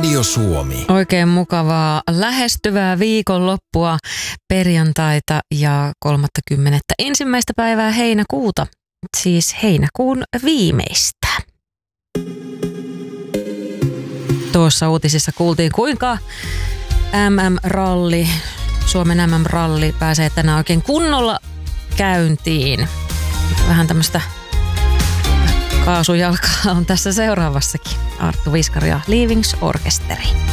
Radio Suomi. Oikein mukavaa lähestyvää viikonloppua, perjantaita ja 31. päivää heinäkuuta, siis heinäkuun viimeistä. Tuossa uutisissa kuultiin, kuinka MM-ralli, Suomen MM-ralli pääsee tänään oikein kunnolla käyntiin. Vähän tämmöistä kaasujalkaa on tässä seuraavassakin. Arttu Viskari ja Leavings Orkesteri.